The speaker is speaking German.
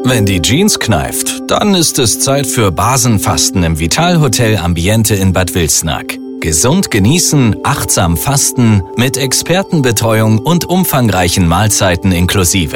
Wenn die Jeans kneift, dann ist es Zeit für Basenfasten im Vitalhotel Ambiente in Bad Wilsnack. Gesund genießen, achtsam fasten, mit Expertenbetreuung und umfangreichen Mahlzeiten inklusive.